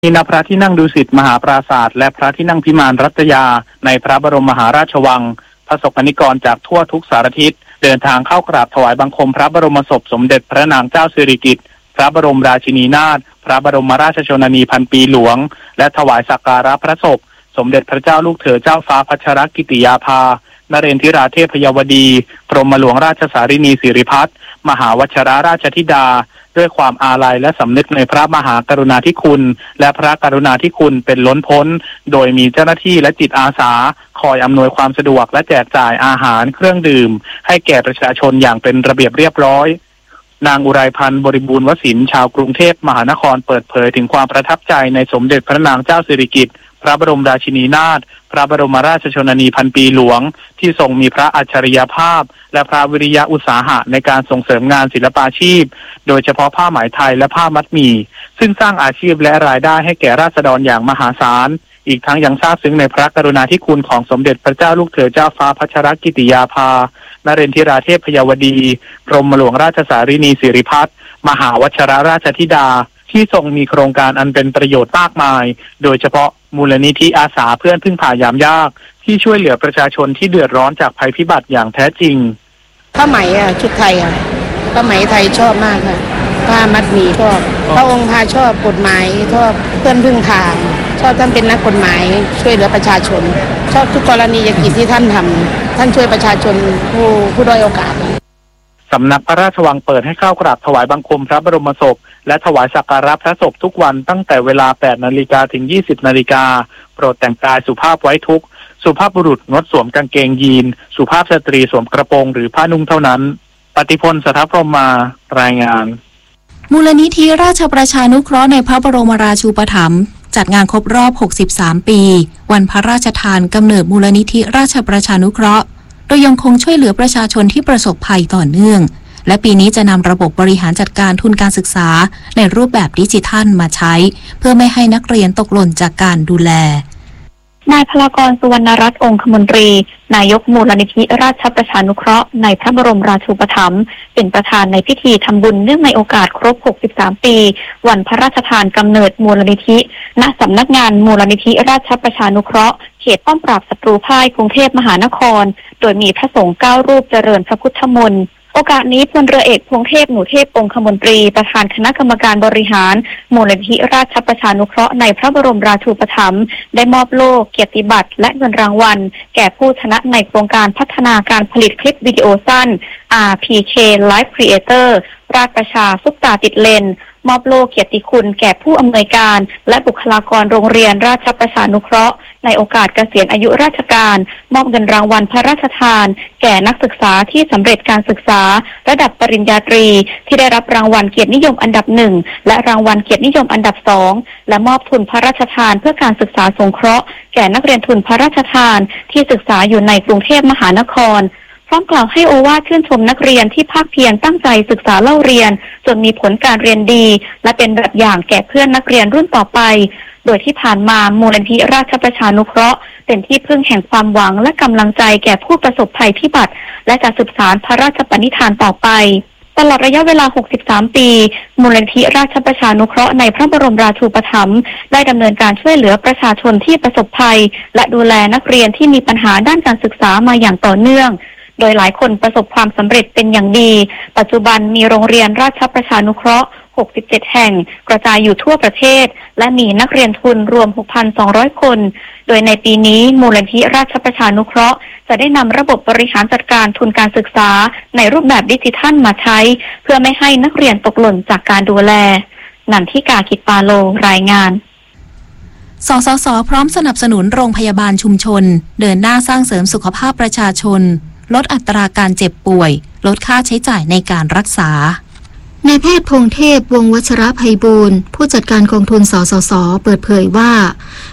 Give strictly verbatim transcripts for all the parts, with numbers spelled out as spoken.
มีณพระที่นั่งดุสิตมหาปราสาทและพระที่นั่งพิมานรัตยาในพระบรมมหาราชวังพระสงฆ์นิกรจากทั่วทุกสารทิศเดินทางเข้ากราบถวายบังคมพระบรมศพสมเด็จพระนางเจ้าสิริกิติ์พระบรมราชินีนาถพระบรมราชชนนีพันปีหลวงและถวายสักการะพระศพสมเด็จพระเจ้าลูกเธอเจ้าฟ้าพัชรกิติยาภานเรนทิราเทพยวดีกรมหลวงราชสารินีสิริพัฒน์มหาวชรราชธิดาด้วยความอาลัยและสำนึกในพระมหากรุณาธิคุณและพระกรุณาธิคุณเป็นล้นพ้นโดยมีเจ้าหน้าที่และจิตอาสาคอยอำนวยความสะดวกและแจกจ่ายอาหารเครื่องดื่มให้แก่ประชาชนอย่างเป็นระเบียบเรียบร้อยนางอุไรพันธ์บริบูรณ์วสินทร์ชาวกรุงเทพมหานครเปิดเผยถึงความประทับใจในสมเด็จพระนางเจ้าสิริกิติ์พระบรมราชินีนาถพระบรมราชชนนีพันปีหลวงที่ทรงมีพระอัจฉริยภาพและพระวิริยะอุตสาหะในการส่งเสริมงานศิลปาชีพโดยเฉพาะผ้าไหมไทยและผ้ามัดหมี่ซึ่งสร้างอาชีพและรายได้ให้แก่ราษฎรอย่างมหาศาลอีกทั้งยังซาบซึ้งในพระกรุณาธิคุณของสมเด็จพระเจ้าลูกเธอเจ้าฟ้าพัชรกิติยาภานเรนทิราเทพยวดีกรมหลวงราชสารินีสิริพัฒน์มหาวชรราชธิดาที่ทรงมีโครงการอันเป็นประโยชน์มากมายโดยเฉพาะมูลนิธิอาสาเพื่อนพึ่งพายามยากที่ช่วยเหลือประชาชนที่เดือดร้อนจากภัยพิบัติอย่างแท้จริงผ้าไหมอ่ะชุดไทยอ่ะผ้าไหมไทยชอบมากค่ะผ้ามัดหมี่ชอบพระองค์พาชอบกฎหมายชอบเพื่อนพึ่งพาชอบท่านเป็นนักกฎหมายช่วยเหลือประชาชนชอบทุกกรณียกิจที่ท่านทำท่านช่วยประชาชนผู้ผู้ด้อยโอกาสสำนักพระราชวังเปิดให้เข้ากราบถวายบังคมพระบรมศพและถวายสักการะพระศพทุกวันตั้งแต่เวลา แปดนาฬิกา ถึง ยี่สิบนาฬิกาโปรดแต่งกายสุภาพไว้ทุกข์สุภาพบุรุษงดสวมกางเกงยีนสุภาพสตรีสวมกระโปรงหรือผ้านุ่งเท่านั้นปฏิพล สทัพพรหมารายงานมูลนิธิราชประชานุเคราะห์ในพระบรมราชูปถัมภ์จัดงานครบรอบหกสิบสามปีวันพระราชทานกำเนิดมูลนิธิราชประชานุเคราะห์โดยยังคงช่วยเหลือประชาชนที่ประสบภัยต่อเนื่องและปีนี้จะนำระบบบริหารจัดการทุนการศึกษาในรูปแบบดิจิทัลมาใช้เพื่อไม่ให้นักเรียนตกหล่นจากการดูแลนายพลากรสุวรรณรัตน์องคมนตรีนายกมูลนิธิราชประชานุเคราะห์ในพระบรมราชูปถัมภ์เป็นประธานในพิธีทำบุญเนื่องในโอกาสครบหกสิบสามปีวันพระราชทานกำเนิดมูลนิธิณสำนักงานมูลนิธิราชประชานุเคราะห์เขตป้อมปราบศัตรูพ่ายกรุงเทพมหานครโดยมีพระสงฆ์เก้ารูปเจริญพระพุทธมนต์โอกาสนี้พลเรือเอกพงเทพหนูเทพองคมนตรีประธานคณะกรรมการบริหารมูลนิธิราชประชานุเคราะห์ในพระบรมราชูปถัมภ์ได้มอบโล่เกียรติบัตรและเงินรางวัลแก่ผู้ชนะในโครงการพัฒนาการผลิตคลิปวิดีโอสั้น อาร์ พี เค Live Creator ราชประชาซุปตาติดเลนมอบโล่เกียรติคุณแก่ผู้อำนวยการและบุคลากรโรงเรียนราชประชานุเคราะห์ในโอกาสเกษียณอายุราชการมอบเงินรางวัลพระราชทานแก่นักศึกษาที่สำเร็จการศึกษาระดับปริญญาตรีที่ได้รับรางวัลเกียรตินิยมอันดับหนึ่งและรางวัลเกียรตินิยมอันดับสองและมอบทุนพระราชทานเพื่อการศึกษาสงเคราะห์แก่นักเรียนทุนพระราชทานที่ศึกษาอยู่ในกรุงเทพมหานครพร้อมกล่าวให้โอวาทชื่นชมนักเรียนที่ภาคเพียรตั้งใจศึกษาเล่าเรียนจนมีผลการเรียนดีและเป็นแบบอย่างแก่เพื่อนนักเรียนรุ่นต่อไปโดยที่ผ่านมามูลนิธิราชประชานุเคราะห์เป็นที่พึ่งแห่งความหวังและกำลังใจแก่ผู้ประสบภัยพิบัติและจะสืบสานพระราชปณิธานต่อไปตลอดระยะเวลาหกสิบสามปีมูลนิธิราชประชานุเคราะห์ในพระบรมราชูปถัมภ์ได้ดำเนินการช่วยเหลือประชาชนที่ประสบภัยและดูแลนักเรียนที่มีปัญหาด้านการศึกษามาอย่างต่อเนื่องโดยหลายคนประสบความสำเร็จเป็นอย่างดีปัจจุบันมีโรงเรียนราชประชานุเคราะห์หกสิบเจ็ดแห่งกระจายอยู่ทั่วประเทศและมีนักเรียนทุนรวม หกพันสองร้อย คนโดยในปีนี้มูลนิธิราชประชานุเคราะห์จะได้นำระบบบริหารจัดการทุนการศึกษาในรูปแบบดิจิทัลมาใช้เพื่อไม่ให้นักเรียนตกหล่นจากการดูแลนันทิกากิจปาโลรายงานสสส.พร้อมสนับสนุนโรงพยาบาลชุมชนเดินหน้าสร้างเสริมสุขภาพประชาชนลดอัตราการเจ็บป่วยลดค่าใช้จ่ายในการรักษานายแพทย์พงเทพวงศ์วัชรไพบูลย์ผู้จัดการกองทุนสสส.เปิดเผยว่า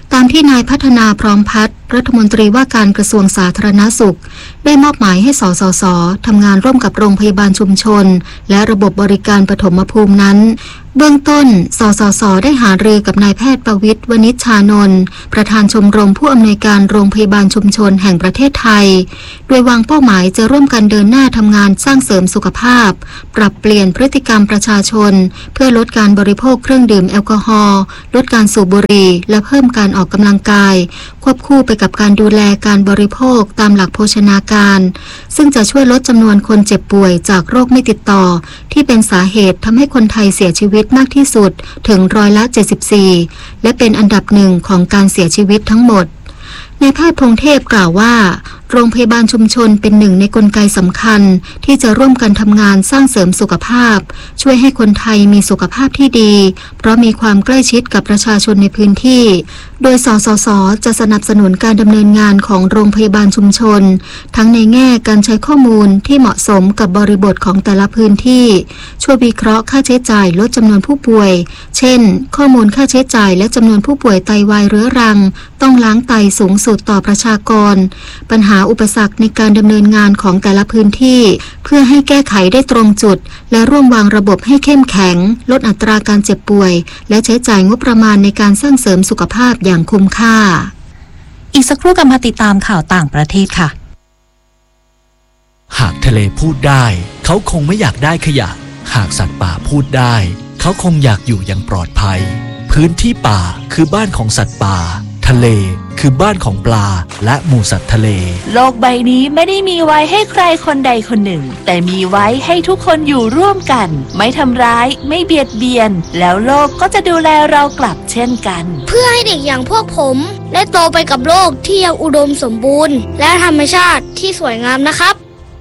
ตามที่นายพัฒนาพร้อมพัฒน์รัฐมนตรีว่าการกระทรวงสาธารณสุขได้มอบหมายให้สสสทำงานร่วมกับโรงพยาบาลชุมชนและระบบบริการปฐมภูมินั้นเบื้องต้นสสสได้หารือกับนายแพทย์ประวิตร วณิชชานนท์ประธานชมรมผู้อำนวยการโรงพยาบาลชุมชนแห่งประเทศไทยโดยวางเป้าหมายจะร่วมกันเดินหน้าทำงานสร้างเสริมสุขภาพปรับเปลี่ยนพฤติกรรมประชาชนเพื่อลดการบริโภคเครื่องดื่มแอลกอฮอล์ลดการสูบบุหรี่และเพิ่มการออกกำลังกายควบคู่ไปกับการดูแลการบริโภคตามหลักโภชนาการซึ่งจะช่วยลดจำนวนคนเจ็บป่วยจากโรคไม่ติดต่อที่เป็นสาเหตุทำให้คนไทยเสียชีวิตมากที่สุดถึงร้อยละเจ็ดสิบสี่และเป็นอันดับหนึ่งของการเสียชีวิตทั้งหมดนายแพทย์พงเทพกล่าวว่าโรงพยาบาลชุมชนเป็นหนึ่งในกลไกสำคัญที่จะร่วมกันทำงานสร้างเสริมสุขภาพช่วยให้คนไทยมีสุขภาพที่ดีเพราะมีความใกล้ชิดกับประชาชนในพื้นที่โดยสสสจะสนับสนุนการดำเนินงานของโรงพยาบาลชุมชนทั้งในแง่การใช้ข้อมูลที่เหมาะสมกับบริบทของแต่ละพื้นที่ช่วยวิเคราะห์ค่าใช้จ่ายลดจำนวนผู้ป่วยเช่นข้อมูลค่าใช้จ่ายและจำนวนผู้ป่วยไตวายเรื้อรังต้องล้างไตสูงสุดต่อประชากรปัญหาอุปสรรคในการดำเนินงานของแต่ละพื้นที่เพื่อให้แก้ไขได้ตรงจุดและร่วมวางระบบให้เข้มแข็งลดอัตราการเจ็บป่วยและใช้จ่ายงบประมาณในการสร้างเสริมสุขภาพอย่างคุ้มค่าอีกสักครู่กลับมาติดตามข่าวต่างประเทศค่ะหากทะเลพูดได้เขาคงไม่อยากได้ขยะหากสัตว์ป่าพูดได้เขาคงอยากอยู่อย่างปลอดภัยพื้นที่ป่าคือบ้านของสัตว์ป่าทะเลคือบ้านของปลาและหมู่สัตว์ทะเลโลกใบนี้ไม่ได้มีไว้ให้ใครคนใดคนหนึ่งแต่มีไว้ให้ทุกคนอยู่ร่วมกันไม่ทำร้ายไม่เบียดเบียนแล้วโลกก็จะดูแลเรากลับเช่นกันเพื่อให้เด็กอย่างพวกผมได้โตไปกับโลกที่ยังอุดมสมบูรณ์และธรรมชาติที่สวยงามนะครับ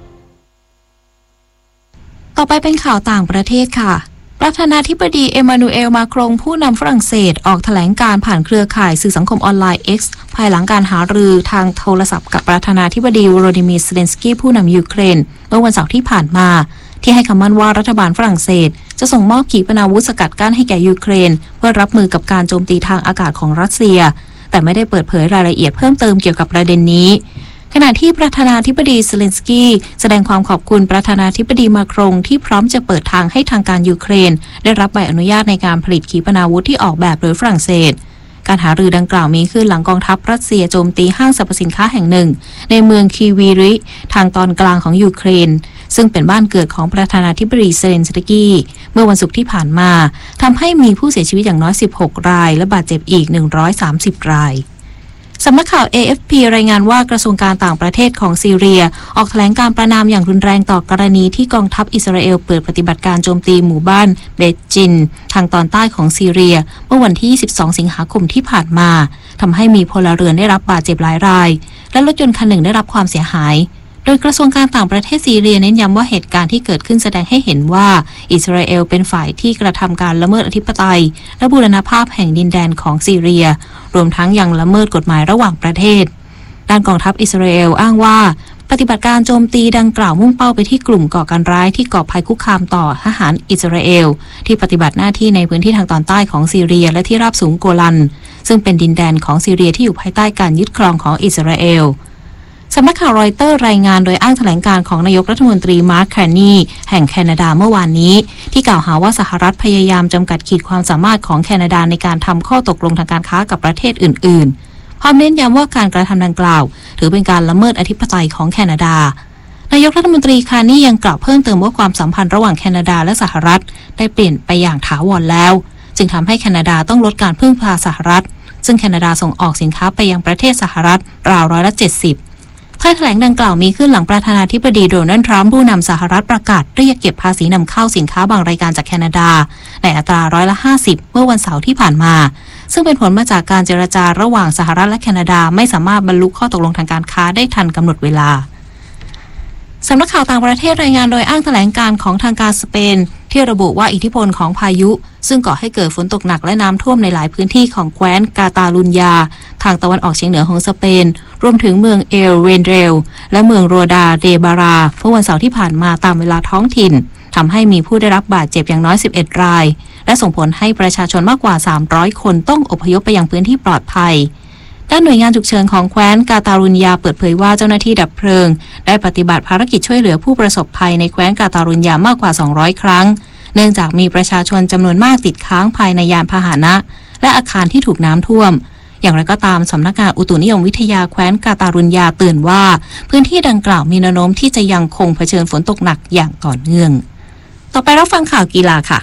ต่อไปเป็นข่าวต่างประเทศค่ะประธานาธิบดีเอมานูเอลมาครงผู้นำฝรั่งเศสออกแถลงการผ่านเครือข่ายสื่อสังคมออนไลน์ X ภายหลังการหารือทางโทรศัพท์กับประธานาธิบดีโวโลดิมีร์ เซเลนสกี้ผู้นำยูเครนเมื่อวันเสาร์ที่ผ่านมาที่ให้คำมั่นว่ารัฐบาลฝรั่งเศสจะส่งมอบขีปนาวุธสกัดกั้นให้แก่ยูเครนเพื่อรับมือกับการโจมตีทางอากาศของรัสเซียแต่ไม่ได้เปิดเผยรายละเอียดเพิ่มเติมเกี่ยวกับประเด็นนี้ขณะที่ประธานาธิบดีเซเลนสกี้แสดงความขอบคุณประธานาธิบดีมาครงที่พร้อมจะเปิดทางให้ทางการยูเครนได้รับใบอนุญาตในการผลิตขีปนาวุธที่ออกแบบโดยฝรั่งเศสการหารือดังกล่าวมีขึ้นหลังกองทัพรัสเซียโจมตีห้างสรรพสินค้าแห่งหนึ่งในเมืองคีวีริทางตอนกลางของยูเครนซึ่งเป็นบ้านเกิดของประธานาธิบดีเซเลนสกี้เมื่อวันศุกร์ที่ผ่านมาทำให้มีผู้เสียชีวิตอย่างน้อยสิบหกรายและบาดเจ็บอีกหนึ่งร้อยสามสิบรายสำนักข่าว เอ เอฟ พี รายงานว่ากระทรวงการต่างประเทศของซีเรียออกแถลงการประณามอย่างรุนแรงต่อกรณีที่กองทัพอิสราเอลเปิดปฏิบัติการโจมตีหมู่บ้านเบตจินทางตอนใต้ของซีเรียเมื่อวันที่ยี่สิบสองสิงหาคมที่ผ่านมาทำให้มีพลเรือนได้รับบาดเจ็บหลายรายและรถยนต์คันหนึ่งได้รับความเสียหายโดยกระทรวงการต่างประเทศซีเรียเน้นย้ำว่าเหตุการณ์ที่เกิดขึ้นแสดงให้เห็นว่าอิสราเอลเป็นฝ่ายที่กระทำการละเมิดอธิปไตยและบูรณภาพแห่งดินแดนของซีเรียรวมทั้งยังละเมิดกฎหมายระหว่างประเทศด้านกองทัพอิสราเอลอ้างว่าปฏิบัติการโจมตีดังกล่าวมุ่งเป้าไปที่กลุ่มก่อการร้ายที่ก่อภัยคุกคามต่อทหารอิสราเอลที่ปฏิบัติหน้าที่ในพื้นที่ทางตอนใต้ของซีเรียและที่ราบสูงโกลันซึ่งเป็นดินแดนของซีเรียที่อยู่ภายใต้การยึดครองของอิสราเอลสำนักข่าวรอยเตอร์รายงานโดยอ้างแถลงการของนายกรัฐมนตรีมาร์ค แคนนีแห่งแคนาดาเมื่อวานนี้ที่กล่าวหาว่าสหรัฐพยายามจำกัดขีดความสามารถของแคนาดาในการทำข้อตกลงทางการค้ากับประเทศอื่นๆพร้อมเน้นย้ำว่าการกระทำดังกล่าวถือเป็นการละเมิดอธิปไตยของแคนาดานายกรัฐมนตรีแคนนี่ยังกล่าวเพิ่มเติมว่าความสัมพันธ์ระหว่างแคนาดาและสหรัฐได้เปลี่ยนไปอย่างถาวรแล้วจึงทำให้แคนาดาต้องลดการพึ่งพาสหรัฐซึ่งแคนาดาส่งออกสินค้าไปยังประเทศสหรัฐราวร้อยละเจ็ดสิบถ้อยแถลงดังกล่าวมีขึ้นหลังประธานาธิบดีโดนัลด์ทรัมป์ผู้นำสหรัฐประกาศเรียกเก็บภาษีนำเข้าสินค้าบางรายการจากแคนาดาในอัตราร้อยละห้าสิบเมื่อวันเสาร์ที่ผ่านมาซึ่งเป็นผลมาจากการเจรจาระหว่างสหรัฐและแคนาดาไม่สามารถบรรลุข้อตกลงทางการค้าได้ทันกำหนดเวลาสำนักข่าวต่างประเทศรายงานโดยอ้างแถลงการของทางการสเปนที่ระบุว่าอิทธิพลของพายุซึ่งก่อให้เกิดฝนตกหนักและน้ำท่วมในหลายพื้นที่ของแคว้นกาตาลุญญาทางตะวันออกเฉียงเหนือของสเปนรวมถึงเมืองเอลเวนเรลและเมืองโรดาเดบาราเมื่อวันเสาร์ที่ผ่านมาตามเวลาท้องถิ่นทำให้มีผู้ได้รับบาดเจ็บอย่างน้อยสิบเอ็ดรายและส่งผลให้ประชาชนมากกว่าสามร้อยคนต้องอพยพไปยังพื้นที่ปลอดภัยด้านหน่วยงานฉุกเฉินของแคว้นกาตารุญญาเปิดเผยว่าเจ้าหน้าที่ดับเพลิงได้ปฏิบัติภารกิจช่วยเหลือผู้ประสบภัยในแคว้นกาตารุญญามากกว่าสองร้อยครั้งเนื่องจากมีประชาชนจำนวนมากติดค้างภายในยานพาหนะและอาคารที่ถูกน้ำท่วมอย่างไรก็ตามสำนักงานอุตุนิยมวิทยาแคว้นกาตารุญญาเตือนว่าพื้นที่ดังกล่าวมีแนวโน้มที่จะยังคงเผชิญฝนตกหนักอย่างต่อเนื่องต่อไปรับฟังข่าวกีฬาค่ะ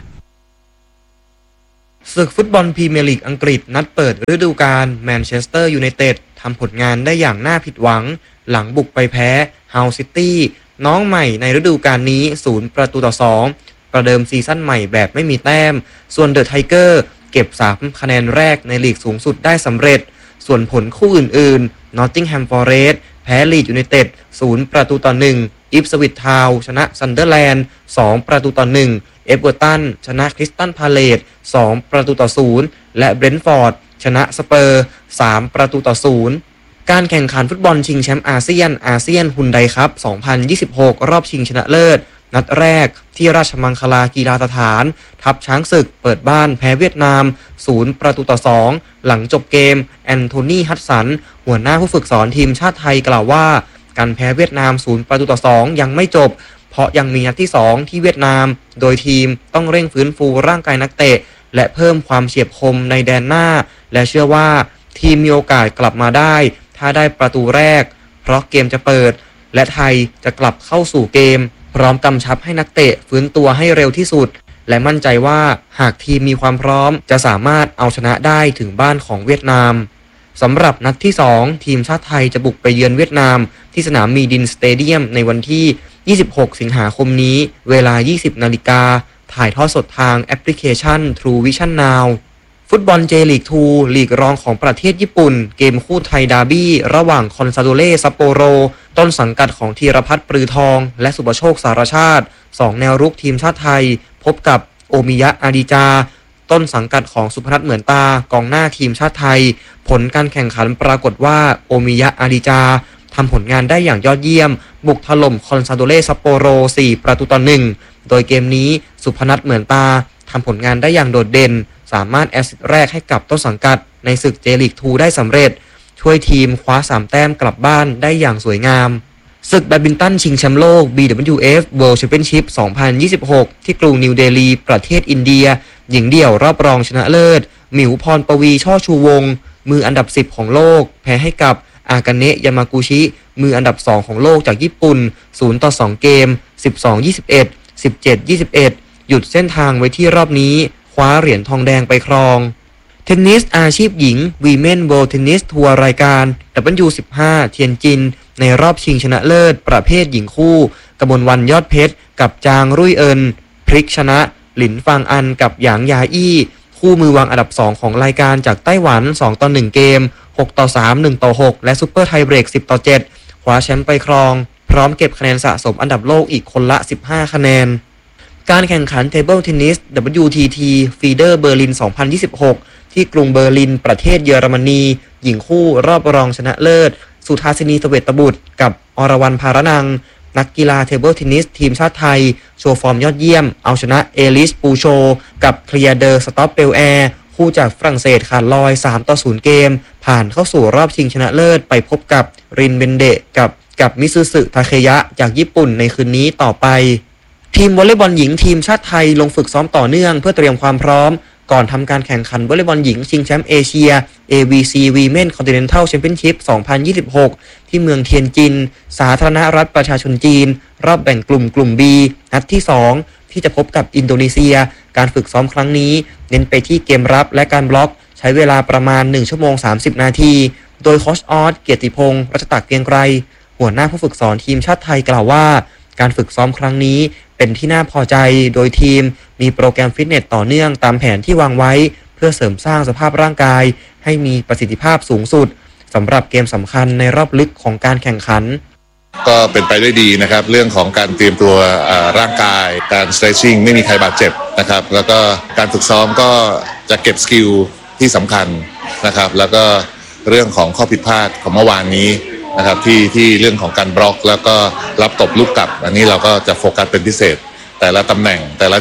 ศึกฟุตบอลพรีเมียร์ลีกอังกฤษนัดเปิดฤดูกาลแมนเชสเตอร์ยูไนเต็ดทำผลงานได้อย่างน่าผิดหวังหลังบุกไปแพ้ฮัลซิตี้น้องใหม่ในฤดูกาลนี้ศูนย์ประตูต่อสองประเดิมซีซั่นใหม่แบบไม่มีแต้มส่วนเดอะไทเกอร์เก็บสามคะแนนแรกในลีกสูงสุดได้สำเร็จส่วนผลคู่อื่นๆนอตติงแฮมฟอเรสต์แพ้ลีดยูไนเต็ดศูนย์ประตูต่อหนึ่งอิปสวิชทาวน์ชนะซันเดอร์แลนด์สองประตูต่อหนึ่งเอเวอร์ตันชนะคริสตัลพาเลซสองประตูต่อศูนย์และเบรนท์ฟอร์ดชนะสเปอร์สามประตูต่อศูนย์การแข่งขันฟุตบอลชิงแชมป์อาเซียนอาเซียนฮุนไดคัพสองพันยี่สิบหกรอบชิงชนะเลิศนัดแรกที่ราชมังคลากีฬาสถานทัพช้างศึกเปิดบ้านแพ้เวียดนามศูนย์ประตูต่อสองหลังจบเกมแอนโทนีฮัตสันหัวหน้าผู้ฝึกสอนทีมชาติไทยกล่าวว่าการแพ้เวียดนามศูนย์ประตูต่อสองยังไม่จบเพราะยังมีนัดที่สองที่เวียดนามโดยทีมต้องเร่งฟื้นฟูร่างกายนักเตะและเพิ่มความเฉียบคมในแดนหน้าและเชื่อว่าทีมมีโอกาสกลับมาได้ถ้าได้ประตูแรกเพราะเกมจะเปิดและไทยจะกลับเข้าสู่เกมพร้อมกำชับให้นักเตะฟื้นตัวให้เร็วที่สุดและมั่นใจว่าหากทีมมีความพร้อมจะสามารถเอาชนะได้ถึงบ้านของเวียดนามสำหรับนัดที่สองทีมชาติไทยจะบุกไปเยือนเวียดนามที่สนามมีดินสเตเดียมในวันที่ยี่สิบหกสิงหาคมนี้เวลา ยี่สิบนาฬิกาถ่ายทอดสดทางแอปพลิเคชัน True Vision Now ฟุตบอลเจลีกทูลีกรองของประเทศญี่ปุ่นเกมคู่ไทยดาร์บี้ระหว่างคอนซาโดเล่ซัปโปโรต้นสังกัดของธีรพัฒน์ปรือทองและสุภโชคสารชาติสองแนวรุกทีมชาติไทยพบกับโอมิยะอาดิจาต้นสังกัดของสุพนัทเหมือนตากองหน้าทีมชาติไทยผลการแข่งขันปรากฏว่าโอมิยะอาดิจาทำผลงานได้อย่างยอดเยี่ยมบุกถล่มคอนซาโดเล่ซัปโปโรสี่ประตูต่อหนึ่งโดยเกมนี้สุพนัทเหมือนตาทำผลงานได้อย่างโดดเด่นสามารถแอสซิสต์แรกให้กับต้นสังกัดในศึกเจลีกทูได้สำเร็จช่วยทีมคว้าสามแต้มกลับบ้านได้อย่างสวยงามศึกแบดมินตันชิงแชมป์โลก บี ดับเบิลยู เอฟ World Championship สองพันยี่สิบหกที่กรุงนิวเดลีประเทศอินเดียหญิงเดี่ยวรอบรองชนะเลิศหมิวพรปวีช่อชูวงศ์มืออันดับสิบของโลกแพ้ให้กับอากาเนะยามากุชิมืออันดับสองของโลกจากญี่ปุ่นศูนย์ต่อสองเกม สิบสอง ยี่สิบเอ็ด สิบเจ็ด ยี่สิบเอ็ด หยุดเส้นทางไว้ที่รอบนี้คว้าเหรียญทองแดงไปครองเทนนิสอาชีพหญิง Women World Tennis Tour รายการ ดับเบิลยู สิบห้า เทียนจินในรอบชิงชนะเลิศประเภทหญิงคู่กมลวรรณยอดเพชรกับจางรุ่ยเอินพลิกชนะหลินฟางอันกับหยางยาอี้คู่มือวางอันดับสองของรายการจากไต้หวันสองต่อหนึ่งเกมหกต่อสาม หนึ่งต่อหกและซุปเปอร์ไทเบรกสิบต่อเจ็ดคว้าแชมป์ไปครองพร้อมเก็บคะแนนสะสมอันดับโลกอีกคนละสิบห้าคะแนนการแข่งขัน Table Tennis ดับเบิลยู ที ที Feeder Berlin สองพันยี่สิบหกที่กรุงเบอร์ลินประเทศเยอรมนีหญิงคู่รอบรองชนะเลิศสุธาสินีเสเวตบุตรกับอรวรรณภารนังนักกีฬาเทเบิลเทนนิสทีมชาติไทยโชว์ฟอร์มยอดเยี่ยมเอาชนะเอลิสปูโชกับเคลียร์เดอร์สต็อปเปลแอร์คู่จากฝรั่งเศสขาดลอยสามต่อศูนย์เกมผ่านเข้าสู่รอบชิงชนะเลิศไปพบกับรินเบนเดะกับกับมิซึสึทาเคยะจากญี่ปุ่นในคืนนี้ต่อไปทีมวอลเลย์บอลหญิงทีมชาติไทยลงฝึกซ้อมต่อเนื่องเพื่อเตรียมความพร้อมก่อนทำการแข่งขันวอลเลย์บอลหญิงชิงแชมป์เอเชีย เอ วี ซี Women Continental Championship สองพันยี่สิบหกที่เมืองเทียนจินสาธารณรัฐประชาชนจีนรอบแบ่งกลุ่มกลุ่ม B นัดที่สองที่จะพบกับอินโดนีเซียการฝึกซ้อมครั้งนี้เน้นไปที่เกมรับและการบล็อกใช้เวลาประมาณหนึ่งชั่วโมงสามสิบนาทีโดยโค้ชออสเกียรติพงษ์รัชตะเกรียงไกรหัวหน้าผู้ฝึกสอนทีมชาติไทยกล่าวว่าการฝึกซ้อมครั้งนี้เป็นที่น่าพอใจโดยทีมมีโปรแกรมฟิตเนสต่อเนื่องตามแผนที่วางไว้เพื่อเสริมสร้างสภาพร่างกายให้มีประสิทธิภาพสูงสุดสำหรับเกมสำคัญในรอบลึกของการแข่งขันก็เป็นไปได้ดีนะครับเรื่องของการเตรียมตัวร่างกายการ stretching ไม่มีใครบาดเจ็บนะครับแล้วก็การฝึกซ้อมก็จะเก็บสกิลที่สำคัญนะครับแล้วก็เรื่องของข้อผิดพลาดของเมื่อวานนี้นะครับที่ที่เรื่องของการบล็อกแล้วก็รับตบลูกกลับอันนี้เราก็จะโฟกัสเป็นพิเศษแต่ละตำแหน่งแต่ละจุด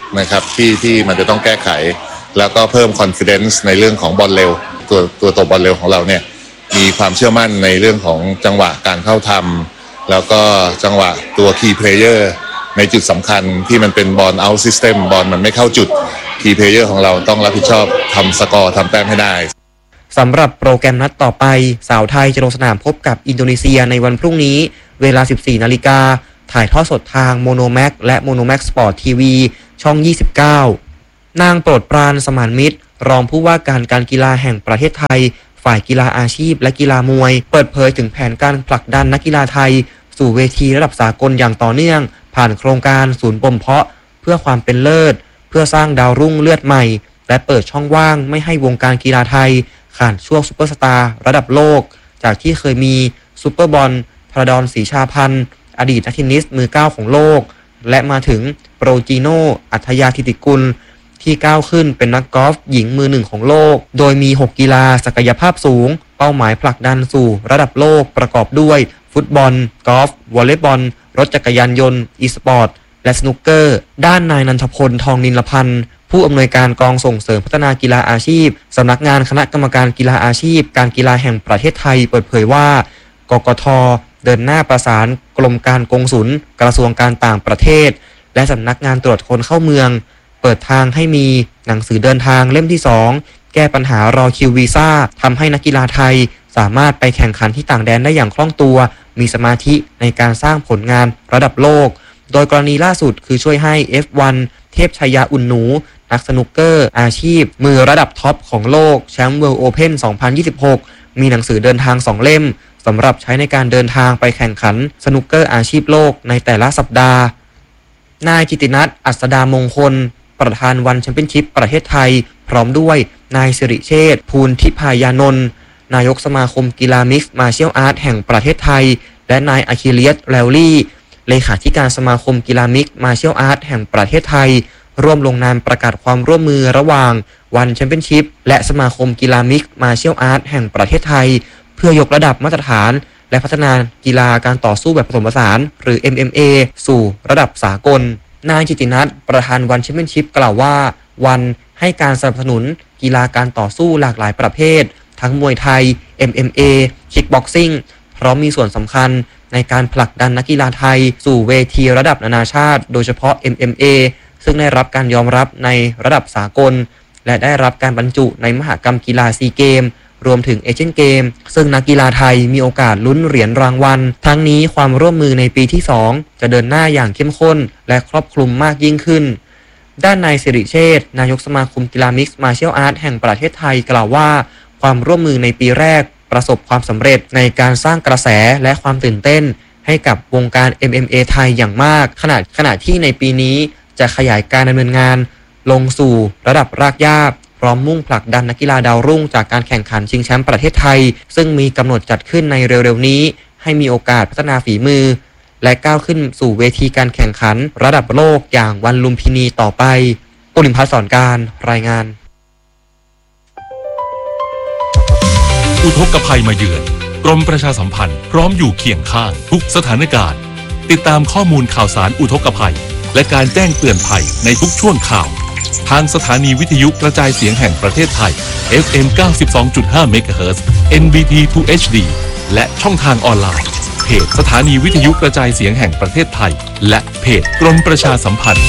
นะครับที่ที่มันจะต้องแก้ไขแล้วก็เพิ่ม confidence ในเรื่องของบอลเร็วตัวตัวตบบอลเร็วของเราเนี่ยมีความเชื่อมั่นในเรื่องของจังหวะการเข้าทำแล้วก็จังหวะตัว key player ในจุดสำคัญที่มันเป็นบอล out system บอลมันไม่เข้าจุด key player ของเราต้องรับผิดชอบทำสกอร์ทำแต้มให้ได้สำหรับโปรแกรมนัดต่อไปสาวไทยจะลงสนามพบกับอินโดนีเซียในวันพรุ่งนี้เวลา สิบสี่นาฬิกาถ่ายทอดสดทางโมโนแม็กและโมโนแม็กสปอร์ตทีวีช่องยี่สิบเก้านางโปรดปรานสมานมิตรรองผู้ว่าการการกีฬาแห่งประเทศไทยฝ่ายกีฬาอาชีพและกีฬามวยเปิดเผยถึงแผนการผลักดันนักกีฬาไทยสู่เวทีระดับสากลอย่างต่อเนื่องผ่านโครงการศูนย์บ่มเพาะเพื่อความเป็นเลิศเพื่อสร้างดาวรุ่งเลือดใหม่และเปิดช่องว่างไม่ให้วงการกีฬาไทยขาดช่วงซุปเปอร์สตาร์ระดับโลกจากที่เคยมีซุปเปอร์บอลพระดอนศรีชาพันธ์อดีตนักเทนนิสมือเก้าของโลกและมาถึงโปรจีโน่อัธยาธิติกุลที่ก้าวขึ้นเป็นนักกอล์ฟหญิงมือหนึ่งของโลกโดยมีหกกีฬาศักยภาพสูงเป้าหมายผลักดันสู่ระดับโลกประกอบด้วยฟุตบอลกอล์ฟวอลเลย์บอลรถจักรยานยนต์อีสปอร์ตและสนุกเกอร์ด้านนายนันทพลทองนิลพันธ์ผู้อำนวยการกองส่งเสริมพัฒนากีฬาอาชีพสำนักงานคณะกรรมการกีฬาอาชีพการกีฬาแห่งประเทศไทยเปิดเผยว่ากกท.เดินหน้าประสานกรมการกงสุลกระทรวงการต่างประเทศและสำนักงานตรวจคนเข้าเมืองเปิดทางให้มีหนังสือเดินทางเล่มที่สองแก้ปัญหารอคิววีซ่าทำให้นักกีฬาไทยสามารถไปแข่งขันที่ต่างแดนได้อย่างคล่องตัวมีสมาธิในการสร้างผลงานระดับโลกโดยกรณีล่าสุดคือช่วยให้ เอฟ วัน เทพชัยยาอุ่นหนูนักสนุกเกอร์อาชีพมือระดับท็อปของโลกแชมป์ World Open สองพันยี่สิบหกมีหนังสือเดินทางสองเล่มสำหรับใช้ในการเดินทางไปแข่งขันสนุกเกอร์อาชีพโลกในแต่ละสัปดาห์นายกิตินัทอัศดามงคลประธานวันแชมเปี้ยนชิพประเทศไทยพร้อมด้วยนายสิริเชษฐ์ภูลทิพายานนท์นายกสมาคมกีฬามิกซ์มาร์เชียลอาร์ตแห่งประเทศไทยและนายอะคิเลียสแลวลี่เลขาธิการสมาคมกีฬามิกซ์มาร์เชียลอาร์ตแห่งประเทศไทยร่วมลงนามประกาศความร่วมมือระหว่างวันแชมเปี้ยนชิพและสมาคมกีฬามิกซ์มาร์เชียลอาร์ตแห่งประเทศไทยเพื่อยกระดับมาตรฐานและพัฒนากีฬาการต่อสู้แบบผสมผสานหรือ เอ็ม เอ็ม เอ สู่ระดับสากลนายจิตินัทประธานวันแชมเปี้ยนชิพกล่าวว่าวันให้การสนับสนุนกีฬาการต่อสู้หลากหลายประเภททั้งมวยไทย เอ็ม เอ็ม เอ คิกบ็อกซิ่งพร้อมมีส่วนสำคัญในการผลักดันนักกีฬาไทยสู่เวทีระดับนานาชาติโดยเฉพาะ เอ็ม เอ็ม เอ ซึ่งได้รับการยอมรับในระดับสากลและได้รับการบรรจุในมหกรรมกีฬาซีเกมรวมถึงเอเชียนเกมซึ่งนักกีฬาไทยมีโอกาสลุ้นเหรียญรางวัลทั้งนี้ความร่วมมือในปีที่สองจะเดินหน้าอย่างเข้มข้นและครอบคลุมมากยิ่งขึ้นด้านนายสิริเชษฐ์นายกสมาคมกีฬามิกซ์มาร์เชียลอาร์ตแห่งประเทศไทยกล่าวว่าความร่วมมือในปีแรกประสบความสำเร็จในการสร้างกระแสและความตื่นเต้นให้กับวงการ เอ็ม เอ็ม เอ ไทยอย่างมากขณะขณะที่ในปีนี้จะขยายการดำเนินงานลงสู่ระดับรากหญ้าพร้อมมุ่งผลักดันนักกีฬาดาวรุ่งจากการแข่งขันชิงแชมป์ประเทศไทยซึ่งมีกำหนดจัดขึ้นในเร็วๆนี้ให้มีโอกาสพัฒนาฝีมือและก้าวขึ้นสู่เวทีการแข่งขันระดับโลกอย่างวันลุมพินีต่อไปปุริมพัฒน์สอนการรายงานอุทกภัยมาเยือนกรมประชาสัมพันธ์พร้อมอยู่เคียงข้างทุกสถานการณ์ติดตามข้อมูลข่าวสารอุทกภัยและการแจ้งเตือนภัยในทุกช่วงข่าวทางสถานีวิทยุกระจายเสียงแห่งประเทศไทย เอฟ เอ็ม เก้าสิบสองจุดห้า เมกะเฮิรตซ์ เอ็น บี ที ทู เอช ดี และช่องทางออนไลน์เพจสถานีวิทยุกระจายเสียงแห่งประเทศไทยและเพจกรมประชาสัมพันธ์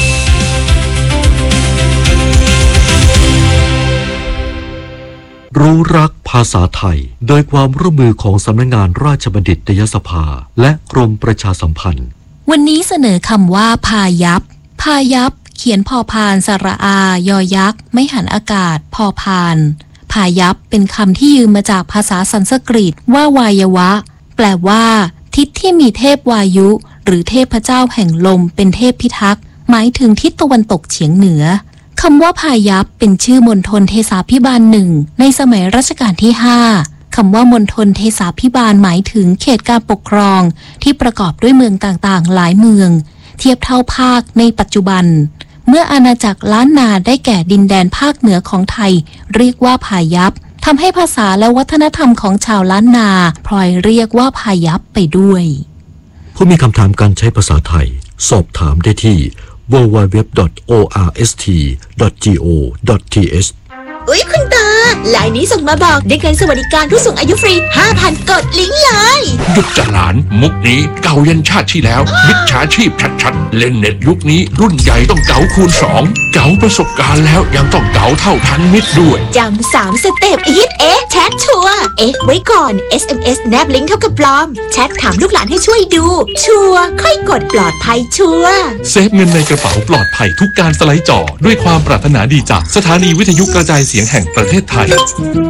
รู้รักภาษาไทยโดยความร่วมมือของสำนักงานราชบัณฑิตยสภาและกรมประชาสัมพันธ์วันนี้เสนอคำว่าพายัพพายัพเขียนพอพานสระอายอยักษ์ไม่หันอากาศพอพานพายัพเป็นคำที่ยืมมาจากภาษาสันสกฤตว่าวายวะแปลว่าทิศที่มีเทพวายุหรือเทพเจ้าแห่งลมเป็นเทพพิทักษ์หมายถึงทิศตะวันตกเฉียงเหนือคำว่าพายัพเป็นชื่อมณฑลเทศาภิบาลหนึ่งในสมัยรัชกาลที่ห้าคำว่ามณฑลเทศาภิบาลหมายถึงเขตการปกครองที่ประกอบด้วยเมืองต่างๆหลายเมืองเทียบเท่าภาคในปัจจุบันเมื่ออาณาจักรล้านนาได้แก่ดินแดนภาคเหนือของไทยเรียกว่าพายัพทำให้ภาษาและวัฒนธรรมของชาวล้านนาพลอยเรียกว่าพายัพไปด้วยผู้มีคำถามการใช้ภาษาไทยสอบถามได้ที่ดับเบิลยู ดับเบิลยู ดับเบิลยู ดอท โอ อาร์ เอส ที ดอท จี โอ ดอท ที เอชอุ๊ยคุณตาไลน์นี้ส่งมาบอกได้เงินสวัสดิการผู้สูงอายุฟรี ห้าพัน กดลิงก์เลยหยุดจะหลานมุกนี้เก่ายันชาติที่แล้วมิจฉาชีพชัดๆเล่นเน็ตยุคนี้รุ่นใหญ่ต้องเก๋าคูณสองเก๋าประสบการณ์แล้วยังต้องเก๋าเท่าทันมิตรด้วยจำสามสเต็ปอีทเอ๊ะแชทชัวร์เอ๊ะไว้ก่อน เอส เอ็ม เอส แนบลิงก์เท่ากับปลอมแชทถามลูกหลานให้ช่วยดูชัวร์ค่อยกดปลอดภัยชัวร์เซฟเงินในกระเป๋าปลอดภัยทุกการสไลด์จอด้วยความปรารถนาดีจากสถานีวิทยุกระจายเสียงแห่งประเทศไทย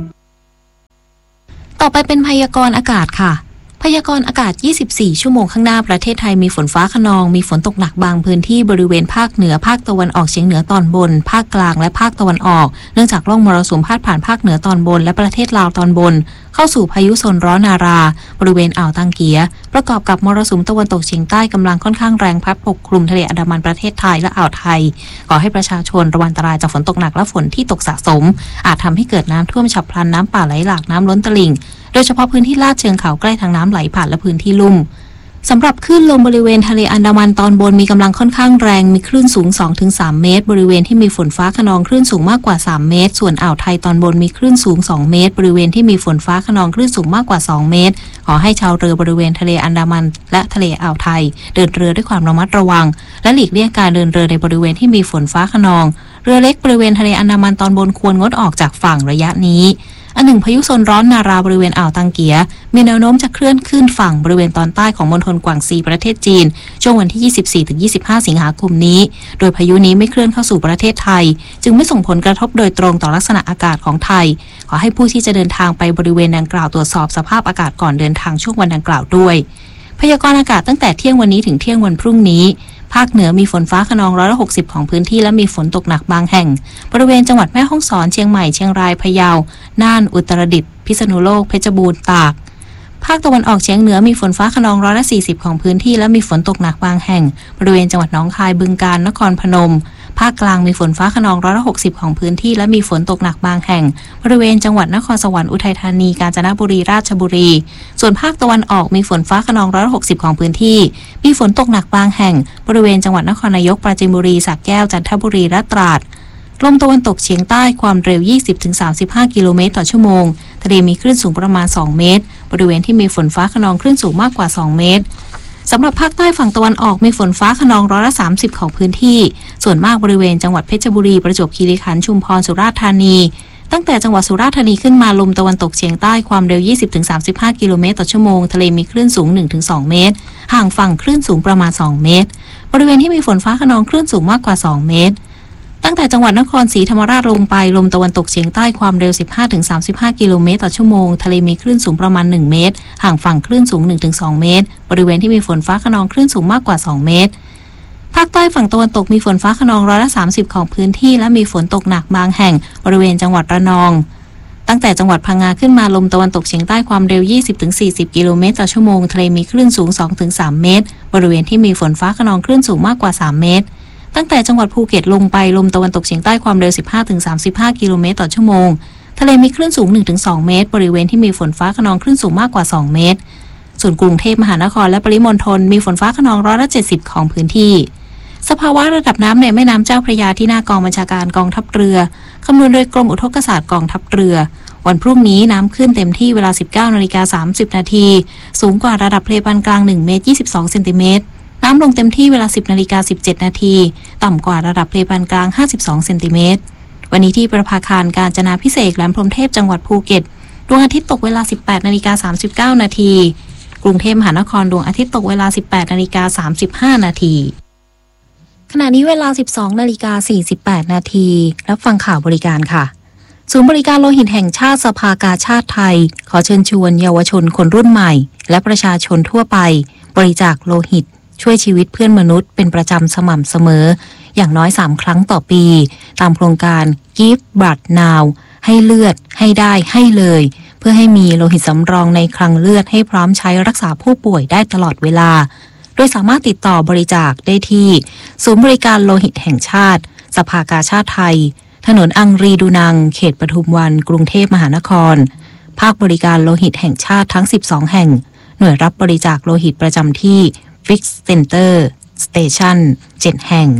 ต่อไปเป็นพยากรณ์อากาศค่ะพยากรณ์อากาศยี่สิบสี่ชั่วโมงข้างหน้าประเทศไทยมีฝนฟ้าคะนองมีฝนตกหนักบางพื้นที่บริเวณภาคเหนือภาคตะวันออกเฉียงเหนือตอนบนภาคกลางและภาคตะวันออกเนื่องจากร่องมรสุมพาดผ่านภาคเหนือตอนบนและประเทศลาวตอนบนเข้าสู่พายุโซนร้อนนาราบริเวณอ่าวตังเกียประกอบกับมรสุมตะวันตกเฉียงใต้กำลังค่อนข้างแรงพัดปกคลุมทะเลอันดามันประเทศไทยและอ่าวไทยขอให้ประชาชนระวังอันตรายจากฝนตกหนักและฝนที่ตกสะสมอาจทำให้เกิดน้ำท่วมฉับพลันน้ำป่าไหลหลากน้ำล้นตลิ่งโดยเฉพาะพื้นที่ลาดเชิงเขาใกล้ทางน้ำไหลผ่านและพื้นที่ลุ่มสำหรับคลื่นลมบริเวณทะเลอันดามันตอนบนมีกำลังค่อนข้างแรงมีคลื่นสูง สองถึงสาม เมตรบริเวณที่มีฝนฟ้าคะนองคลื่นสูงมากกว่าสามเมตรส่วนอ่าวไทยตอนบนมีคลื่นสูงสองเมตรบริเวณที่มีฝนฟ้าคะนองคลื่นสูงมากกว่าสองเมตรขอให้ชาวเรือบริเวณทะเลอันดามันและทะเลอ่าวไทยเดินเรือด้วยความระมัดระวังและหลีกเลี่ยงการเดินเรือในบริเวณที่มีฝนฟ้าคะนองเรือเล็กบริเวณทะเลอันดามันตอนบนควรงดออกจากฝั่งระยะนี้อันหนึ่งพายุโซนร้อนนาราบริเวณอ่าวตังเกียมีแนวโน้มจะเคลื่อนขึ้นฝั่งบริเวณตอนใต้ของมณฑลกวางซีประเทศจีนช่วงวันที่ ยี่สิบสี่ถึงยี่สิบห้า สิงหาคมนี้โดยพายุนี้ไม่เคลื่อนเข้าสู่ประเทศไทยจึงไม่ส่งผลกระทบโดยตรงต่อลักษณะอากาศของไทยขอให้ผู้ที่จะเดินทางไปบริเวณดังกล่าวตรวจสอบสภาพอากาศก่อนเดินทางช่วงวันดังกล่าวด้วยพยากรณ์อากาศตั้งแต่เที่ยงวันนี้ถึงเที่ยงวันพรุ่งนี้ภาคเหนือมีฝนฟ้าคะนองร้อยละหกสิบของพื้นที่และมีฝนตกหนักบางแห่งบริเวณจังหวัดแม่ฮ่องสอนเชียงใหม่เชียงรายพะเยาน่านอุตรดิตถ์พิษณุโลกเพชรบูรณ์ตากภาคตะวันออกเฉียงเหนือมีฝนฟ้าคะนองร้อยละสี่สิบของพื้นที่และมีฝนตกหนักบางแห่งบริเวณจังหวัดหนองคายบึงกาฬนครพนมภาคกลางมีฝนฟ้าคะนองร้อยละหกสิบของพื้นที่และมีฝนตกหนักบางแห่งบริเวณจังหวัดนครสวรรค์อุทัยธานีกาญจนบุรีราชบุรีส่วนภาคตะวันออกมีฝนฟ้าคะนองร้อยละหกสิบของพื้นที่มีฝนตกหนักบางแห่งบริเวณจังหวัดนครนายกปราจีนบุรีสระแก้วจันทบุรีและตราดลมตะวันตกเฉียงใต้ความเร็ว ยี่สิบถึงสามสิบห้า กิโลเมตรต่อชั่วโมงทะเลมีคลื่นสูงประมาณสองเมตรบริเวณที่มีฝนฟ้าคะนองคลื่นสูงมากกว่าสองเมตรสำหรับภาคใต้ฝั่งตะวันออกมีฝนฟ้าคะนองร้อยละสามสิบของพื้นที่ส่วนมากบริเวณจังหวัดเพชรบุรีประจวบคีรีขันธ์ชุมพรสุราษฎร์ธานีตั้งแต่จังหวัดสุราษฎร์ธานีขึ้นมาลมตะวันตกเฉียงใต้ความเร็ว ยี่สิบถึงสามสิบห้า กิโลเมตรต่อชั่วโมงทะเลมีคลื่นสูง หนึ่งถึงสอง เมตรห่างฝั่งคลื่นสูงประมาณสองเมตรบริเวณที่มีฝนฟ้าคะนองคลื่นสูงมากกว่าสองเมตรตั้งแต่จังหวัดนครศรีธรรมราชลงไปลมตะวันตกเฉียงใต้ความเร็ว สิบห้าถึงสามสิบห้า กิโลเมตรต่อชั่วโมงทะเลมีคลื่นสูงประมาณหนึ่งเมตรห่างฝั่งคลื่นสูง หนึ่งถึงสอง เมตรบริเวณที่มีฝนฟ้าคะนองคลื่นสูงมากกว่าสองเมตรภาคใต้ฝั่งตะวันตกมีฝนฟ้าคะนองร้อยละสามสิบของพื้นที่และมีฝนตกหนักบางแห่งบริเวณจังหวัดระนองตั้งแต่จังหวัดพังงาขึ้นมาลมตะวันตกเฉียงใต้ความเร็ว ยี่สิบถึงสี่สิบ กิโลเมตรต่อชั่วโมงทะเลมีคลื่นสูง สองถึงสาม เมตรบริเวณที่มีฝนฟ้าคะนองคลื่นสูงมากกว่าสามเมตรตั้งแต่จังหวัดภูเก็ตลงไปลมตะวันตกเฉียงใต้ความเร็ว สิบห้าถึงสามสิบห้า กิโลเมตรต่อชั่วโมงทะเลมีคลื่นสูง หนึ่งถึงสอง เมตรบริเวณที่มีฝนฟ้าคะนองคลื่นสูงมากกว่าสองเมตรส่วนกรุงเทพมหานครและปริมณฑลมีฝนฟ้าคะนองร้อยละเจ็ดสิบของพื้นที่สภาวะระดับน้ำในแม่น้ำเจ้าพระยาที่หน้ากองบัญชาการกองทัพเรือคำนวณโดยกรมอุทกศาสตร์กองทัพเรือวันพรุ่งนี้น้ำขึ้นเต็มที่เวลา สิบเก้านาฬิกาสามสิบนาทีสูงกว่าระดับทะเลปานกลางหนึ่งเมตรยี่สิบสองเซนติเมตรน้ำลงเต็มที่เวลา สิบนาฬิกาสิบเจ็ดนาทีต่ำกว่าระดับทะเลปานกลางห้าสิบสองเซนติเมตรวันนี้ที่ประภาคารกาญจนาภิเษกแหลมพรหมเทพจังหวัดภูเก็ตดวงอาทิตย์ตกเวลา สิบแปดนาฬิกาสามสิบเก้านาทีกรุงเทพมหานครดวงอาทิตย์ตกเวลา สิบแปดนาฬิกาสามสิบห้านาทีขณะนี้เวลา สิบสองนาฬิกาสี่สิบแปดนาทีรับฟังข่าวบริการค่ะศูนย์บริการโลหิตแห่งชาติสภากาชาดไทยขอเชิญชวนเยาวชนคนรุ่นใหม่และประชาชนทั่วไปบริจาคโลหิตช่วยชีวิตเพื่อนมนุษย์เป็นประจำสม่ำเสมออย่างน้อยสามครั้งต่อปีตามโครงการ Give Blood Now ให้เลือดให้ได้ให้เลยเพื่อให้มีโลหิตสำรองในคลังเลือดให้พร้อมใช้รักษาผู้ป่วยได้ตลอดเวลาโดยสามารถติดต่อบริจาคได้ที่ศูนย์บริการโลหิตแห่งชาติสภากาชาดไทยถนนอังรีดูนังเขตปทุมวันกรุงเทพมหานครภาคบริการโลหิตแห่งชาติทั้งสิบสองแห่งหน่วยรับบริจาคโลหิตประจำที่ Fix Center Station เจ็ดแห่ง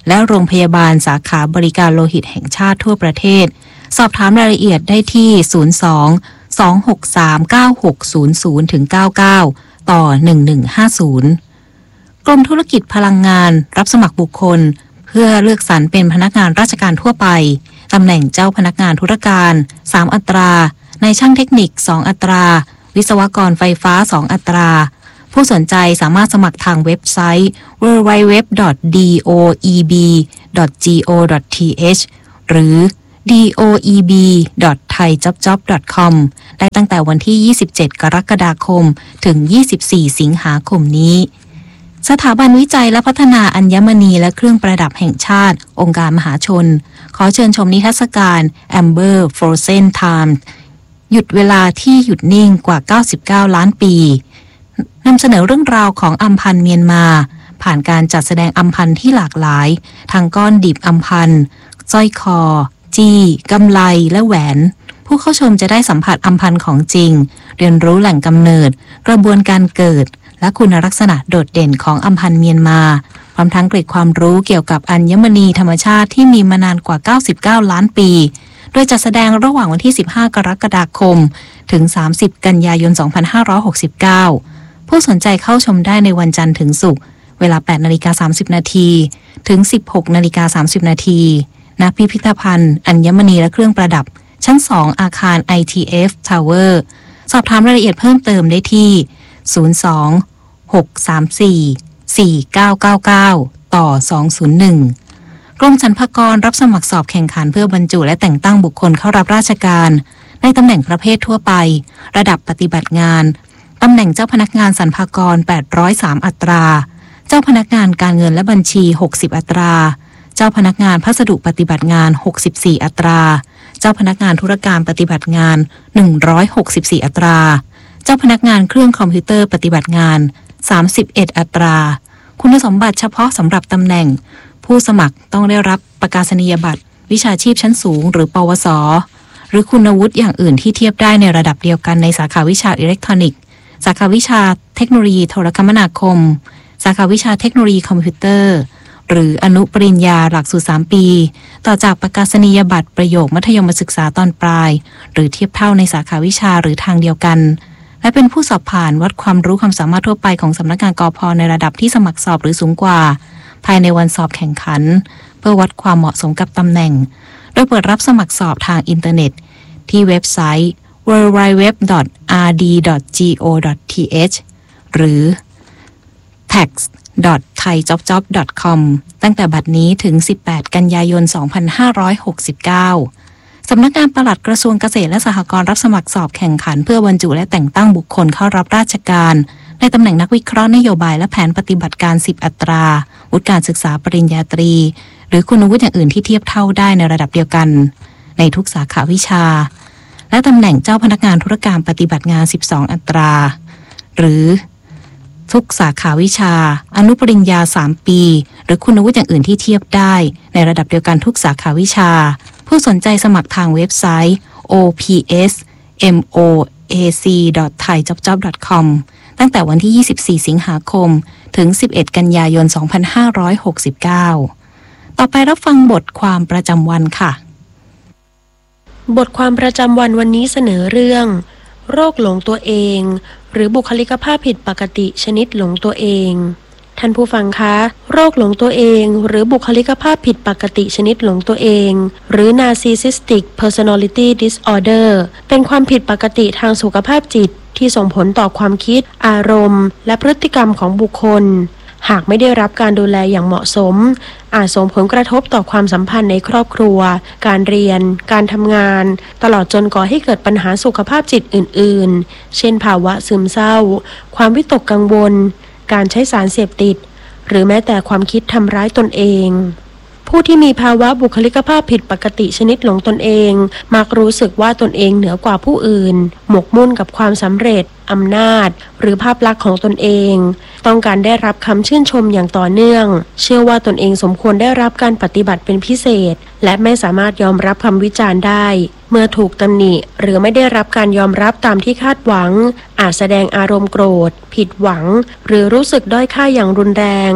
และโรงพยาบาลสาขาบริการโลหิตแห่งชาติทั่วประเทศสอบถามรายละเอียดได้ที่ ศูนย์ สอง สอง หก สาม เก้า หก ศูนย์ ศูนย์ เก้า เก้า ต่อ หนึ่ง หนึ่ง ห้า ศูนย์ กรมธุรกิจพลังงานรับสมัครบุคคลเพื่อเลือกสรรเป็นพนักงานราชการทั่วไปตำแหน่งเจ้าพนักงานธุรการสามอัตรานายช่างเทคนิคสองอัตราวิศวกรไฟฟ้าสองอัตราผู้สนใจสามารถสมัครทางเว็บไซต์ ดับเบิลยู ดับเบิลยู ดับเบิลยู ดอท ดี โอ อี บี ดอท จี โอ ดอท ที เอช หรือ ดี โอ อี บี ดอท ไทยจ็อบจ็อบ ดอท คอม ได้ตั้งแต่วันที่ ยี่สิบเจ็ด กรกฎาคม ถึง ยี่สิบสี่ สิงหาคมนี้สถาบันวิจัยและพัฒนาอัญมณีและเครื่องประดับแห่งชาติองค์การมหาชนขอเชิญชมนิทรรศการ Amber Frozen Time หยุดเวลาที่หยุดนิ่งกว่าเก้าสิบเก้าล้านปีนำเสนอเรื่องราวของอัมพันธ์เมียนมาผ่านการจัดแสดงอัมพันธ์ที่หลากหลายทั้งก้อนดิบอัมพันธ์สร้อยคอจี้กำไลและแหวนผู้เข้าชมจะได้สัมผัสอัมพันธ์ของจริงเรียนรู้แหล่งกำเนิดกระบวนการเกิดและคุณลักษณะโดดเด่นของอัมพันธ์เมียนมาพร้อมทั้งเกร็ดความรู้เกี่ยวกับอัญมณีธรรมชาติที่มีมานานกว่าเก้าสิบเก้าล้านปีโดยจัดแสดงระหว่างวันที่สิบห้ากรกฎาคมถึงสามสิบกันยายนสองพันห้าร้อยหกสิบเก้าผู้สนใจเข้าชมได้ในวันจันทร์ถึงศุกร์เวลา แปดนาฬิกาสามสิบนาทีถึง สิบหกนาฬิกาสามสิบนาทีณพิพิธภัณฑ์อัญมณีและเครื่องประดับชั้นสองอาคาร ไอ ที เอฟ Tower สอบถามรายละเอียดเพิ่มเติมได้ที่ ศูนย์ สอง หก สาม สี่ สี่ เก้า เก้า เก้า ต่อ สอง ศูนย์ หนึ่ง กรมสรรพากรรับสมัครสอบแข่งขันเพื่อบรรจุและแต่งตั้งบุคคลเข้ารับราชการในตำแหน่งประเภททั่วไประดับปฏิบัติงานตำแหน่งเจ้าพนักงานสรรพากรแปดร้อยสามอัตราเจ้าพนักงานการเงินและบัญชีหกสิบอัตราเจ้าพนักงานพัสดุปฏิบัติงานหกสิบสี่อัตราเจ้าพนักงานธุรการปฏิบัติงานหนึ่งร้อยหกสิบสี่อัตราเจ้าพนักงานเครื่องคอมพิวเตอร์ปฏิบัติงานสามสิบเอ็ดอัตราคุณสมบัติเฉพาะสำหรับตำแหน่งผู้สมัครต้องได้รับประกาศนียบัตรวิชาชีพชั้นสูงหรือปวสหรือคุณวุฒิอย่างอื่นที่เทียบได้ในระดับเดียวกันในสาขาวิชาอิเล็กทรอนิกส์สาขาวิชาเทคโนโลยีโทรคมนาคมสาขาวิชาเทคโนโลยีคอมพิวเตอร์หรืออนุปริญญาหลักสูตรสามปีต่อจากประกาศนียบัตรประโยคมัธยมศึกษาตอนปลายหรือเทียบเท่าในสาขาวิชาหรือทางเดียวกันและเป็นผู้สอบผ่านวัดความรู้ความสามารถทั่วไปของสำนักงานกพ.ในระดับที่สมัครสอบหรือสูงกว่าภายในวันสอบแข่งขันเพื่อวัดความเหมาะสมกับตำแหน่งโดยเปิดรับสมัครสอบทางอินเทอร์เน็ตที่เว็บไซต์ ดับเบิลยู ดับเบิลยู ดับเบิลยู ดอท อาร์ ดี ดอท จี โอ ดอท ที เอช หรือ แท็กซ์ ดอท ไทยจ็อบจ็อบ ดอท คอม ตั้งแต่บัดนี้ถึงสิบแปดกันยายนสองพันห้าร้อยหกสิบเก้าสำนักงานปลัดกระทรวงเกษตรและสหกรณ์รับสมัครสอบแข่งขันเพื่อบรรจุและแต่งตั้งบุคคลเข้ารับราชการในตำแหน่งนักวิเคราะห์นโยบายและแผนปฏิบัติการสิบอัตราวุฒิการศึกษาปริญญาตรีหรือคุณวุฒิอย่างอื่นที่เทียบเท่าได้ในระดับเดียวกันในทุกสาขาวิชาและตำแหน่งเจ้าพนักงานธุรการปฏิบัติงานสิบสองอัตราหรือทุกสาขาวิชาอนุปริญญาสามปีหรือคุณวุฒิอย่างอื่นที่เทียบได้ในระดับเดียวกันทุกสาขาวิชาผู้สนใจสมัครทางเว็บไซต์ โอ พี เอส เอ็ม โอ เอ ซี ดอท ไทยจ็อบจ็อบ ดอท คอม ตั้งแต่วันที่ยี่สิบสี่สิงหาคมถึงสิบเอ็ดกันยายนสองพันห้าร้อยหกสิบเก้าต่อไปรับฟังบทความประจำวันค่ะบทความประจำวันวันนี้เสนอเรื่องโรคหลงตัวเองหรือบุคลิกภาพผิดปกติชนิดหลงตัวเองท่านผู้ฟังคะโรคหลงตัวเองหรือบุคลิกภาพผิดปกติชนิดหลงตัวเองหรือ Narcissistic Personality Disorder เป็นความผิดปกติทางสุขภาพจิตที่ส่งผลต่อความคิดอารมณ์และพฤติกรรมของบุคคลหากไม่ได้รับการดูแลอย่างเหมาะสมอาจส่งผลกระทบต่อความสัมพันธ์ในครอบครัวการเรียนการทำงานตลอดจนก่อให้เกิดปัญหาสุขภาพจิตอื่นๆเช่นภาวะซึมเศร้าความวิตกกังวลการใช้สารเสพติดหรือแม้แต่ความคิดทำร้ายตนเองผู้ที่มีภาวะบุคลิกภาพผิดปกติชนิดหลงตนเองมักรู้สึกว่าตนเองเหนือกว่าผู้อื่นหมกมุ่นกับความสำเร็จอำนาจหรือภาพลักษณ์ของตนเองต้องการได้รับคำชื่นชมอย่างต่อเนื่องเชื่อว่าตนเองสมควรได้รับการปฏิบัติเป็นพิเศษและไม่สามารถยอมรับคำวิจารณ์ได้เมื่อถูกตำหนิหรือไม่ได้รับการยอมรับตามที่คาดหวังอาจแสดงอารมณ์โกรธผิดหวังหรือรู้สึกด้อยค่าอย่างรุนแรง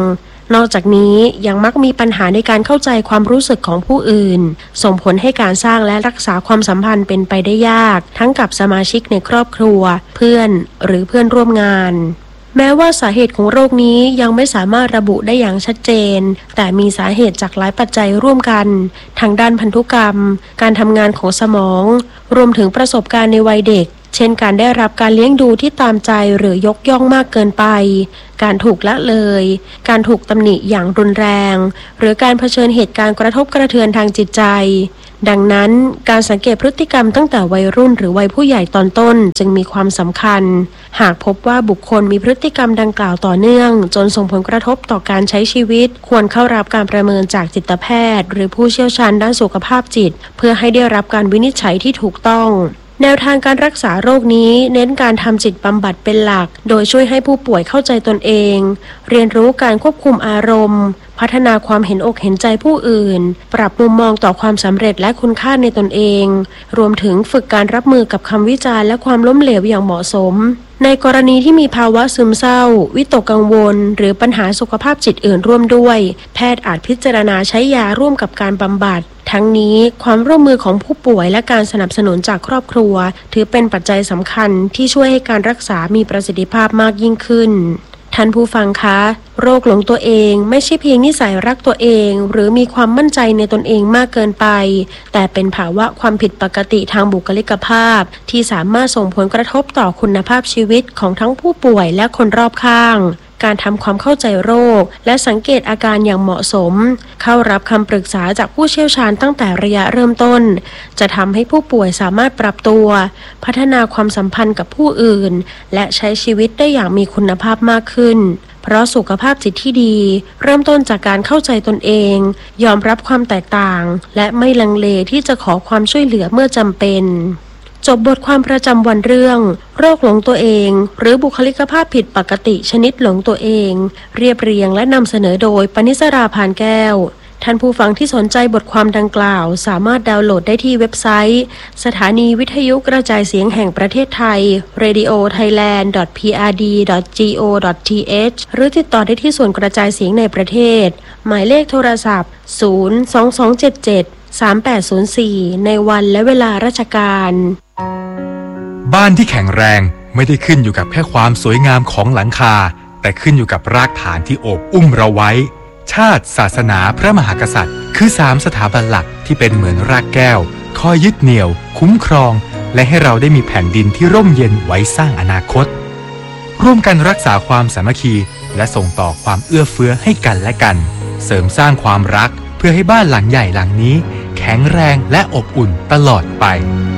นอกจากนี้ยังมักมีปัญหาในการเข้าใจความรู้สึกของผู้อื่นส่งผลให้การสร้างและรักษาความสัมพันธ์เป็นไปได้ยากทั้งกับสมาชิกในครอบครัวเพื่อนหรือเพื่อนร่วมงานแม้ว่าสาเหตุของโรคนี้ยังไม่สามารถระบุได้อย่างชัดเจนแต่มีสาเหตุจากหลายปัจจัยร่วมกันทางด้านพันธุกรรมการทำงานของสมองรวมถึงประสบการณ์ในวัยเด็กเช่นการได้รับการเลี้ยงดูที่ตามใจหรือยกย่องมากเกินไปการถูกละเลยการถูกตำหนิอย่างรุนแรงหรือการเผชิญเหตุการณ์กระทบกระเทือนทางจิตใจดังนั้นการสังเกตพฤติกรรมตั้งแต่วัยรุ่นหรือวัยผู้ใหญ่ตอนต้นจึงมีความสำคัญหากพบว่าบุคคลมีพฤติกรรมดังกล่าวต่อเนื่องจนส่งผลกระทบต่อการใช้ชีวิตควรเข้ารับการประเมินจากจิตแพทย์หรือผู้เชี่ยวชาญด้านสุขภาพจิตเพื่อให้ได้รับการวินิจฉัยที่ถูกต้องแนวทางการรักษาโรคนี้เน้นการทำจิตบำบัดเป็นหลักโดยช่วยให้ผู้ป่วยเข้าใจตนเองเรียนรู้การควบคุมอารมณ์พัฒนาความเห็นอกเห็นใจผู้อื่นปรับมุมมองต่อความสำเร็จและคุณค่าในตนเองรวมถึงฝึกการรับมือกับคำวิจารณ์และความล้มเหลวอย่างเหมาะสมในกรณีที่มีภาวะซึมเศร้าวิตกกังวลหรือปัญหาสุขภาพจิตอื่นร่วมด้วยแพทย์อาจพิจารณาใช้ยาร่วมกับการบำบัดทั้งนี้ความร่วมมือของผู้ป่วยและการสนับสนุนจากครอบครัวถือเป็นปัจจัยสำคัญที่ช่วยให้การรักษามีประสิทธิภาพมากยิ่งขึ้นท่านผู้ฟังคะโรคหลงตัวเองไม่ใช่เพียงนิสัยรักตัวเองหรือมีความมั่นใจในตนเองมากเกินไปแต่เป็นภาวะความผิดปกติทางบุคลิกภาพที่สามารถส่งผลกระทบต่อคุณภาพชีวิตของทั้งผู้ป่วยและคนรอบข้างการทำความเข้าใจโรคและสังเกตอาการอย่างเหมาะสมเข้ารับคำปรึกษาจากผู้เชี่ยวชาญตั้งแต่ระยะเริ่มต้นจะทำให้ผู้ป่วยสามารถปรับตัวพัฒนาความสัมพันธ์กับผู้อื่นและใช้ชีวิตได้อย่างมีคุณภาพมากขึ้นเพราะสุขภาพจิตที่ดีเริ่มต้นจากการเข้าใจตนเองยอมรับความแตกต่างและไม่ลังเลที่จะขอความช่วยเหลือเมื่อจำเป็นจบบทความประจำวันเรื่องโรคหลงตัวเองหรือบุคลิกภาพผิดปกติชนิดหลงตัวเองเรียบเรียงและนำเสนอโดยปณิสราพานแก้วท่านผู้ฟังที่สนใจบทความดังกล่าวสามารถดาวน์โหลดได้ที่เว็บไซต์สถานีวิทยุกระจายเสียงแห่งประเทศไทย เรดิโอไทยแลนด์ ดอท พี อาร์ ดี ดอท จี โอ ดอท ที เอช หรือติดต่อได้ที่ส่วนกระจายเสียงในประเทศหมายเลขโทรศัพท์ศูนย์ สอง สอง เจ็ด เจ็ด สาม แปด ศูนย์ สี่ในวันและเวลาราชการบ้านที่แข็งแรงไม่ได้ขึ้นอยู่กับแค่ความสวยงามของหลังคาแต่ขึ้นอยู่กับรากฐานที่โอบอุ้มเราไว้ชาติศาสนาพระมหากษัตริย์คือสามสถาบันหลักที่เป็นเหมือนรากแก้วคอยยึดเหนี่ยวคุ้มครองและให้เราได้มีแผ่นดินที่ร่มเย็นไว้สร้างอนาคตร่วมกันรักษาความสามัคคีและส่งต่อความเอื้อเฟื้อให้กันและกันเสริมสร้างความรักเพื่อให้บ้านหลังใหญ่หลังนี้แข็งแรงและอบอุ่นตลอดไป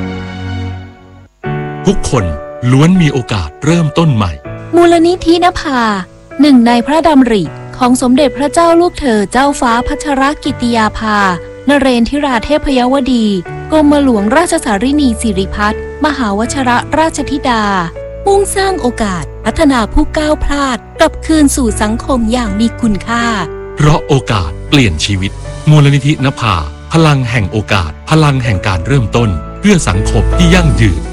ทุกคนล้วนมีโอกาสเริ่มต้นใหม่มูลนิธินภาหนึ่งในพระดำริของสมเด็จพระเจ้าลูกเธอเจ้าฟ้าพัชรกิติยาภานเรนทิราเทพยวดีกรมหลวงราชสารินีสิริพัฒน์มหาวชิรราชธิดามุ่งสร้างโอกาสพัฒนาผู้ก้าวพลาดกลับคืนสู่สังคมอย่างมีคุณค่าเพราะโอกาสเปลี่ยนชีวิตมูลนิธินภาพลังแห่งโอกาสพลังแห่งการเริ่มต้นเพื่อสังคมที่ยั่งยืน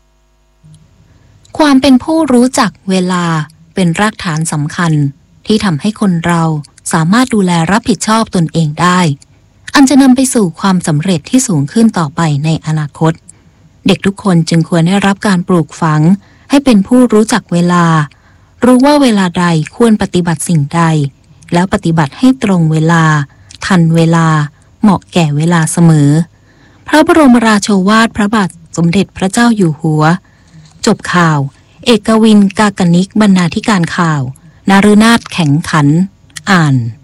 ความเป็นผู้รู้จักเวลาเป็นรากฐานสำคัญที่ทำให้คนเราสามารถดูแลรับผิดชอบตนเองได้อันจะนำไปสู่ความสำเร็จที่สูงขึ้นต่อไปในอนาคตเด็กทุกคนจึงควรได้รับการปลูกฝังให้เป็นผู้รู้จักเวลารู้ว่าเวลาใดควรปฏิบัติสิ่งใดแล้วปฏิบัติให้ตรงเวลาทันเวลาเหมาะแก่เวลาเสมอพระบรมราโชวาทพระบาทสมเด็จพระเจ้าอยู่หัวจบข่าวเอกวินกากนิกบรรณาธิการข่าวนฤนาถแข็งขันอ่าน